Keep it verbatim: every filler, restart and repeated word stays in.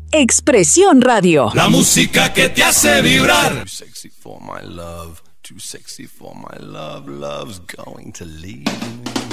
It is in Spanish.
Expresión Radio. La música que te hace vibrar. Too sexy for my love, too sexy for my love, love's going to leave me.